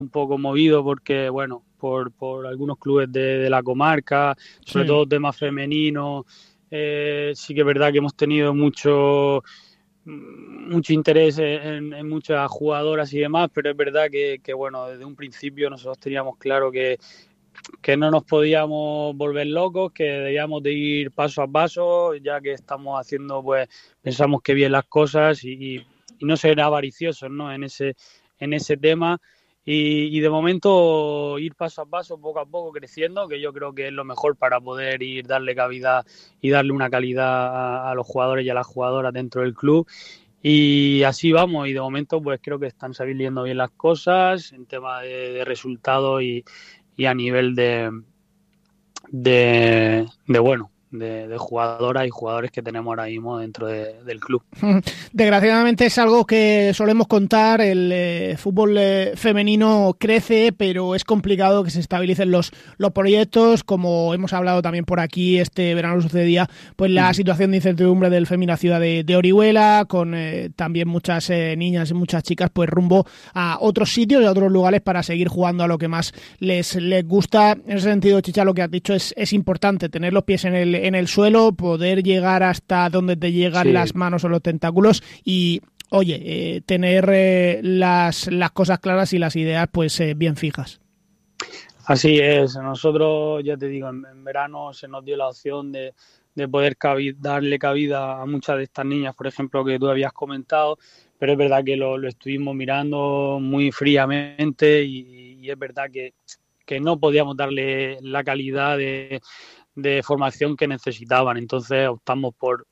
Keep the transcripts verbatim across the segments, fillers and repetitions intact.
un poco movido porque, bueno, por, por algunos clubes de, de la comarca, sobre Sí. todo temas femeninos. Eh, sí que es verdad que hemos tenido mucho mucho interés en, en muchas jugadoras y demás, pero es verdad que, que, bueno, desde un principio nosotros teníamos claro que, que no nos podíamos volver locos, que debíamos de ir paso a paso, ya que estamos haciendo, pues, pensamos que bien las cosas y, y, y no ser avariciosos, ¿no? En ese, en ese tema. Y, y de momento ir paso a paso, poco a poco creciendo, que yo creo que es lo mejor para poder ir darle cabida y darle una calidad a, a los jugadores y a las jugadoras dentro del club. Y así vamos, y de momento pues creo que están saliendo bien las cosas en tema de, de resultados y, y a nivel de, de, de bueno, de, de jugadoras y jugadores que tenemos ahora mismo dentro de, del club. Desgraciadamente es algo que solemos contar, el eh, fútbol eh, femenino crece, pero es complicado que se estabilicen los, los proyectos, como hemos hablado también por aquí, este verano sucedía pues la uh-huh. situación de incertidumbre del Femina Ciudad de, de Orihuela, con eh, también muchas eh, niñas y muchas chicas pues rumbo a otros sitios y a otros lugares para seguir jugando a lo que más les, les gusta. En ese sentido, Chicha, lo que has dicho es, es importante, tener los pies en el, en el suelo, poder llegar hasta donde te llegan sí. las manos o los tentáculos y, oye, eh, tener eh, las, las cosas claras y las ideas pues eh, bien fijas. Así es, nosotros, ya te digo, en, en verano se nos dio la opción de, de poder cabi- darle cabida a muchas de estas niñas, por ejemplo, que tú habías comentado, pero es verdad que lo, lo estuvimos mirando muy fríamente y, y es verdad que, que no podíamos darle la calidad de, de formación que necesitaban, entonces optamos por...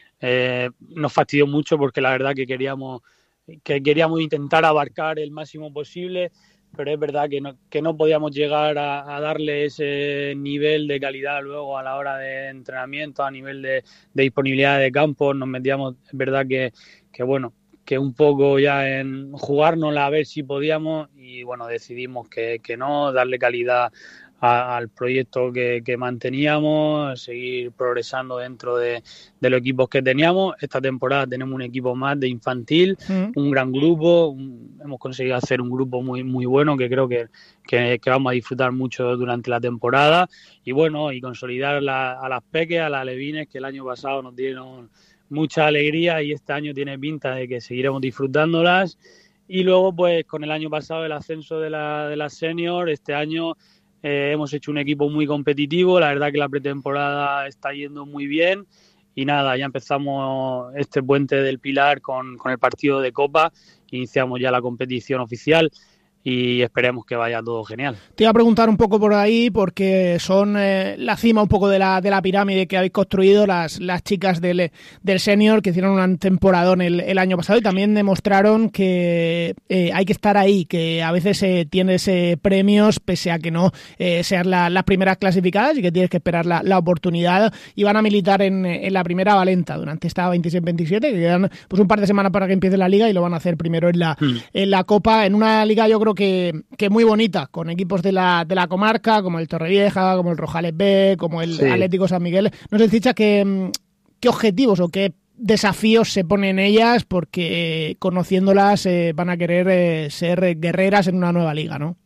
Eh, nos fastidió mucho porque la verdad que queríamos que queríamos intentar abarcar el máximo posible, pero es verdad que no, que no podíamos llegar a, a darle ese nivel de calidad luego a la hora de entrenamiento, a nivel de, de disponibilidad de campo. Nos metíamos, es verdad que, que bueno, que un poco ya en jugárnosla a ver si podíamos y bueno, decidimos que, que no, darle calidad a, al proyecto que, que manteníamos, seguir progresando dentro de, de los equipos que teníamos. Esta temporada tenemos un equipo más de infantil, mm. un gran grupo, un, hemos conseguido hacer un grupo muy, muy bueno que creo que, que, que vamos a disfrutar mucho durante la temporada y bueno, y consolidar la, a las peques, a las alevines que el año pasado nos dieron mucha alegría y este año tiene pinta de que seguiremos disfrutándolas. Y luego, pues con el año pasado el ascenso de la, de la senior, este año eh, hemos hecho un equipo muy competitivo, la verdad que la pretemporada está yendo muy bien y nada, ya empezamos este puente del Pilar con, con el partido de Copa, iniciamos ya la competición oficial y esperemos que vaya todo genial. Te iba a preguntar un poco por ahí porque son eh, la cima un poco de la, de la pirámide que habéis construido las, las chicas del, del senior que hicieron un temporadón el, el año pasado y también demostraron que eh, hay que estar ahí, que a veces eh, tienes eh, premios pese a que no eh, seas la, las primeras clasificadas y que tienes que esperar la, la oportunidad y van a militar en, en la primera Valenta durante esta veintiséis veintisiete que quedan pues un par de semanas para que empiece la liga y lo van a hacer primero en la, hmm. en la Copa, en una liga yo creo que, que muy bonita, con equipos de la, de la comarca, como el Torrevieja, como el Rojales B, como el sí. Atlético San Miguel. No sé, Chicha, ¿qué, qué objetivos o qué desafíos se ponen ellas? Porque eh, conociéndolas eh, van a querer eh, ser guerreras en una nueva liga, ¿no?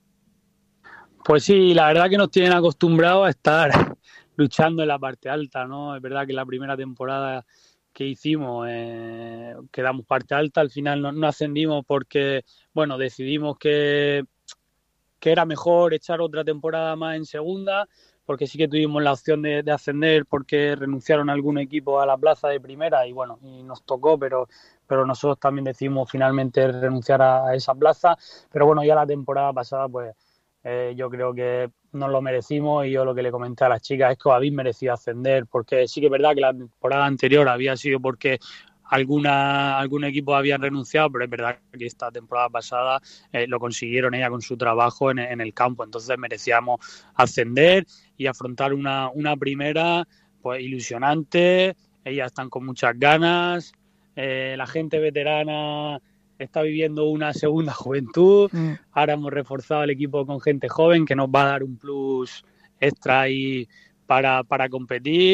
Pues sí, la verdad que nos tienen acostumbrados a estar luchando en la parte alta, ¿no? Es verdad que la primera temporada que hicimos, eh, quedamos parte alta, al final no, no ascendimos porque, bueno, decidimos que, que era mejor echar otra temporada más en segunda, porque sí que tuvimos la opción de, de ascender porque renunciaron algún equipo a la plaza de primera y bueno, y nos tocó, pero, pero nosotros también decidimos finalmente renunciar a, a esa plaza, pero bueno, ya la temporada pasada pues eh, yo creo que nos lo merecimos y yo lo que le comenté a las chicas es que os habéis merecido ascender, porque sí que es verdad que la temporada anterior había sido porque alguna algún equipo habían renunciado, pero es verdad que esta temporada pasada eh, lo consiguieron ella con su trabajo en, en el campo, entonces merecíamos ascender y afrontar una, una primera pues ilusionante. Ellas están con muchas ganas, eh, la gente veterana está viviendo una segunda juventud. Mm. Ahora hemos reforzado el equipo con gente joven que nos va a dar un plus extra ahí para, para competir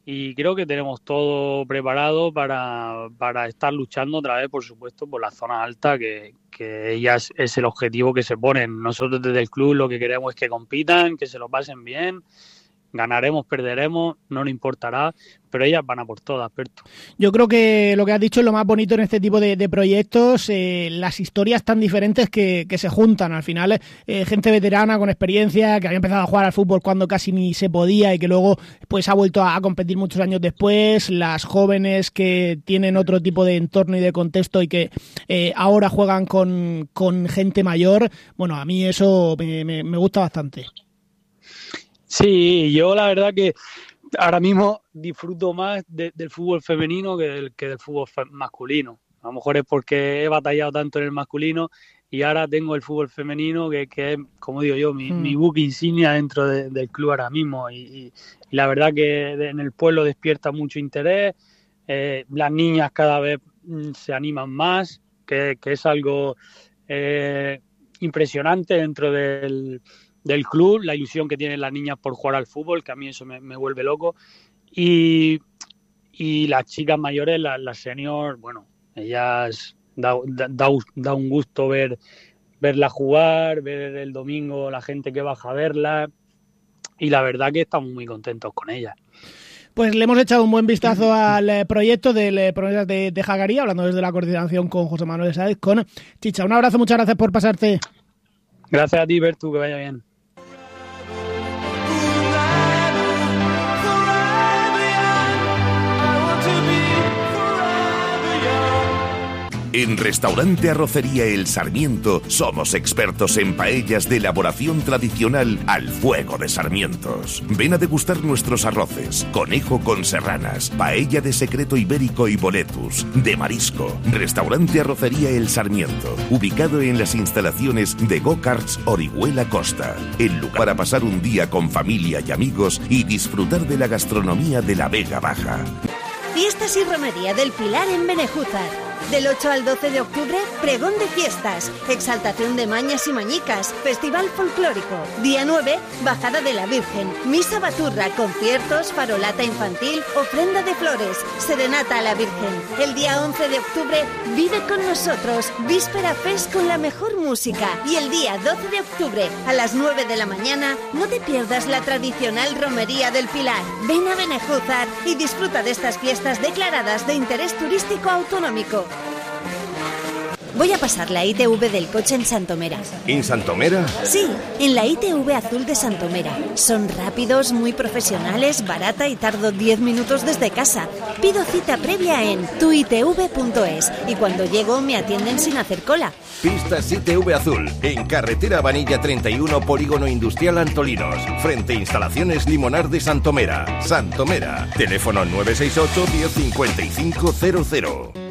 y creo que tenemos todo preparado para, para estar luchando otra vez, por supuesto, por la zona alta, que, que ya es, es el objetivo que se ponen. Nosotros desde el club lo que queremos es que compitan, que se lo pasen bien. Ganaremos, perderemos, no nos importará, pero ellas van a por todas, Berto. Yo creo que lo que has dicho es lo más bonito en este tipo de, de proyectos, eh, las historias tan diferentes que, que se juntan. Al final, eh, gente veterana con experiencia, que había empezado a jugar al fútbol cuando casi ni se podía y que luego pues ha vuelto a, a competir muchos años después, las jóvenes que tienen otro tipo de entorno y de contexto y que eh, ahora juegan con, con gente mayor. Bueno, a mí eso me, me, me gusta bastante. Sí, yo la verdad que ahora mismo disfruto más de, del fútbol femenino que del, que del fútbol fe- masculino. A lo mejor es porque he batallado tanto en el masculino y ahora tengo el fútbol femenino que, que es, como digo yo, mi, mm. mi buque insignia dentro de, del club ahora mismo. Y, y, y la verdad que en el pueblo despierta mucho interés, eh, las niñas cada vez mm, se animan más, que, que es algo eh, impresionante dentro del... del club, la ilusión que tienen las niñas por jugar al fútbol, que a mí eso me, me vuelve loco, y, y las chicas mayores, las, las senior, bueno, ellas da, da, da un gusto ver verlas jugar, ver el domingo la gente que baja a verlas, y la verdad que estamos muy contentos con ellas. Pues le hemos echado un buen vistazo al eh, proyecto del eh, Promesas de, de Jagaría, hablando desde la coordinación con José Manuel Sáez, con Chicha. Un abrazo, muchas gracias por pasarte. Gracias a ti, Bertu, que vaya bien. En Restaurante Arrocería El Sarmiento somos expertos en paellas de elaboración tradicional al fuego de sarmientos. Ven a degustar nuestros arroces, conejo con serranas, paella de secreto ibérico y boletus, de marisco. Restaurante Arrocería El Sarmiento, ubicado en las instalaciones de Go-Karts Orihuela Costa. El lugar para pasar un día con familia y amigos y disfrutar de la gastronomía de la Vega Baja. Fiestas y romería del Pilar en Benejúzar. Del ocho al doce de octubre, pregón de fiestas, exaltación de mañas y mañicas, festival folclórico. Día nueve, bajada de la Virgen, misa baturra, conciertos, farolata infantil, ofrenda de flores, serenata a la Virgen. El día once de octubre, vive con nosotros, víspera fest con la mejor música. Y el día doce de octubre, a las nueve de la mañana, no te pierdas la tradicional romería del Pilar. Ven a Benejúzar y disfruta de estas fiestas declaradas de interés turístico autonómico. Voy a pasar la I T V del coche en Santomera. ¿En Santomera? Sí, en la I T V azul de Santomera. Son rápidos, muy profesionales, barata y tardo diez minutos desde casa. Pido cita previa en tu i t v punto es y cuando llego me atienden sin hacer cola. Pistas I T V Azul, en carretera Vanilla treinta y uno, Polígono Industrial Antolinos, frente a Instalaciones Limonar de Santomera. Santomera, teléfono nueve seis ocho, diez, cincuenta y cinco, cero cero.